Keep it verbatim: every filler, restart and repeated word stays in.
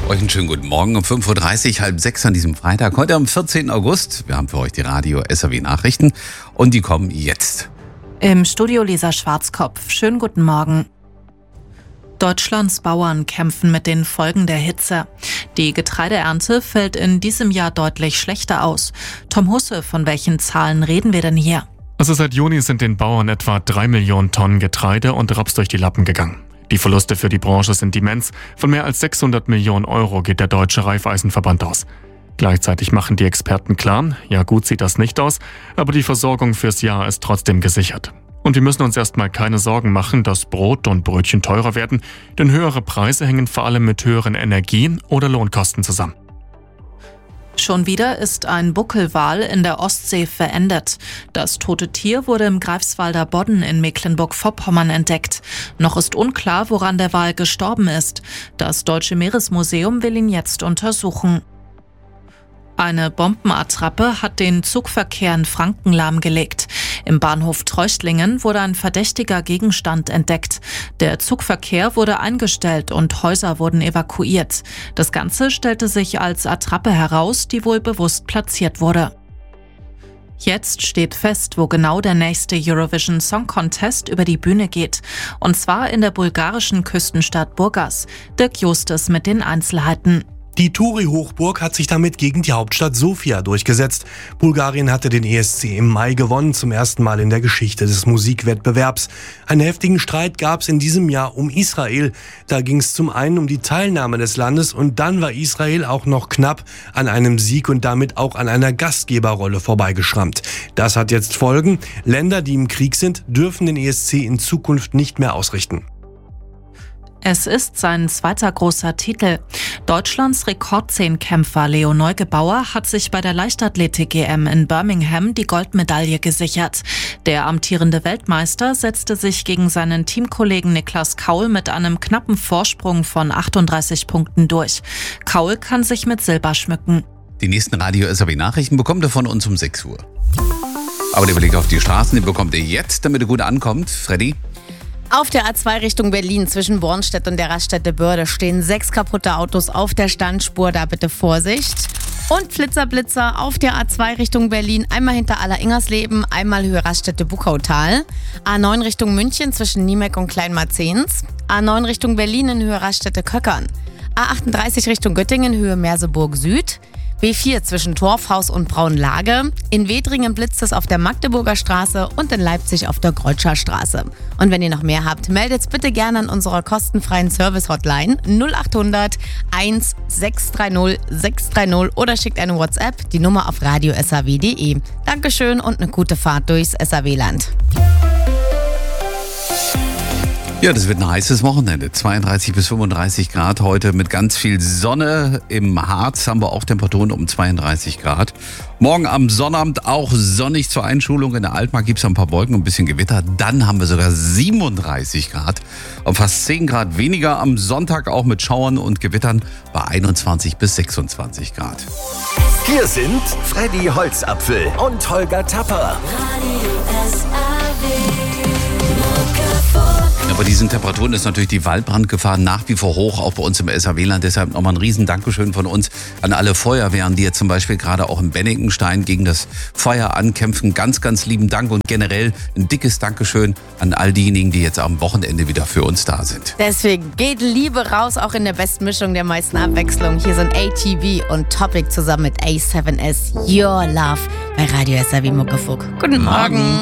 Euch einen schönen guten Morgen um fünf Uhr dreißig, halb sechs an diesem Freitag, heute am vierzehnten August. Wir haben für euch die Radio S R W Nachrichten und die kommen jetzt. Im Studio Lisa Schwarzkopf. Schönen guten Morgen. Deutschlands Bauern kämpfen mit den Folgen der Hitze. Die Getreideernte fällt in diesem Jahr deutlich schlechter aus. Tom Husse, von welchen Zahlen reden wir denn hier? Also seit Juni sind den Bauern etwa drei Millionen Tonnen Getreide und Raps durch die Lappen gegangen. Die Verluste für die Branche sind immens. Von mehr als sechshundert Millionen Euro geht der Deutsche Raiffeisenverband aus. Gleichzeitig machen die Experten klar, ja gut sieht das nicht aus, aber die Versorgung fürs Jahr ist trotzdem gesichert. Und wir müssen uns erstmal keine Sorgen machen, dass Brot und Brötchen teurer werden, denn höhere Preise hängen vor allem mit höheren Energie- oder Lohnkosten zusammen. Schon wieder ist ein Buckelwal in der Ostsee verendet. Das tote Tier wurde im Greifswalder Bodden in Mecklenburg-Vorpommern entdeckt. Noch ist unklar, woran der Wal gestorben ist. Das Deutsche Meeresmuseum will ihn jetzt untersuchen. Eine Bombenattrappe hat den Zugverkehr in Franken lahmgelegt. Im Bahnhof Treuchtlingen wurde ein verdächtiger Gegenstand entdeckt. Der Zugverkehr wurde eingestellt und Häuser wurden evakuiert. Das Ganze stellte sich als Attrappe heraus, die wohl bewusst platziert wurde. Jetzt steht fest, wo genau der nächste Eurovision Song Contest über die Bühne geht. Und zwar in der bulgarischen Küstenstadt Burgas. Dirk Justus mit den Einzelheiten. Die Turi-Hochburg hat sich damit gegen die Hauptstadt Sofia durchgesetzt. Bulgarien hatte den E S C im Mai gewonnen, zum ersten Mal in der Geschichte des Musikwettbewerbs. Einen heftigen Streit gab es in diesem Jahr um Israel. Da ging es zum einen um die Teilnahme des Landes und dann war Israel auch noch knapp an einem Sieg und damit auch an einer Gastgeberrolle vorbeigeschrammt. Das hat jetzt Folgen. Länder, die im Krieg sind, dürfen den E S C in Zukunft nicht mehr ausrichten. Es ist sein zweiter großer Titel. Deutschlands Rekordzehnkämpfer Leo Neugebauer hat sich bei der Leichtathletik-E M in Birmingham die Goldmedaille gesichert. Der amtierende Weltmeister setzte sich gegen seinen Teamkollegen Niklas Kaul mit einem knappen Vorsprung von achtunddreißig Punkten durch. Kaul kann sich mit Silber schmücken. Die nächsten Radio S R W Nachrichten bekommt ihr von uns um sechs Uhr. Aber der Blick auf die Straßen, den bekommt ihr jetzt, damit ihr gut ankommt. Freddy? Auf der A zwei Richtung Berlin zwischen Bornstedt und der Raststätte Börde stehen sechs kaputte Autos auf der Standspur, da bitte Vorsicht. Und Flitzer-Blitzer auf der A zwei Richtung Berlin, einmal hinter Aller-Ingersleben, einmal Höhe Raststätte Buchautal. A neun Richtung München zwischen Niemeck und Kleinmarzens. A neun Richtung Berlin in Höhe Raststätte Köckern. A achtunddreißig Richtung Göttingen Höhe Merseburg Süd. B vier zwischen Torfhaus und Braunlage. In Wedringen blitzt es auf der Magdeburger Straße und in Leipzig auf der Kreutscher Straße. Und wenn ihr noch mehr habt, meldet bitte gerne an unserer kostenfreien Service-Hotline null achthundert eins sechs drei null sechs drei null oder schickt eine WhatsApp, die Nummer auf radio s r w punkt d e. Dankeschön und eine gute Fahrt durchs S R W-Land. Ja, das wird ein heißes Wochenende. zweiunddreißig bis fünfunddreißig Grad heute mit ganz viel Sonne. Im Harz haben wir auch Temperaturen um zweiunddreißig Grad. Morgen am Sonnabend auch sonnig zur Einschulung. In der Altmark gibt es ein paar Wolken und ein bisschen Gewitter. Dann haben wir sogar siebenunddreißig Grad. Und fast zehn Grad weniger am Sonntag auch mit Schauern und Gewittern bei einundzwanzig bis sechsundzwanzig Grad. Hier sind Freddy Holzapfel und Holger Tapper. Ja, bei diesen Temperaturen ist natürlich die Waldbrandgefahr nach wie vor hoch, auch bei uns im S R W-Land. Deshalb nochmal ein riesen Dankeschön von uns an alle Feuerwehren, die jetzt zum Beispiel gerade auch in Bennigenstein gegen das Feuer ankämpfen. Ganz, ganz lieben Dank und generell ein dickes Dankeschön an all diejenigen, die jetzt am Wochenende wieder für uns da sind. Deswegen geht Liebe raus, auch in der besten Mischung der meisten Abwechslung. Hier sind A T V und Topic zusammen mit A seven S. Your Love bei Radio S R W Muckefuck. Guten Morgen.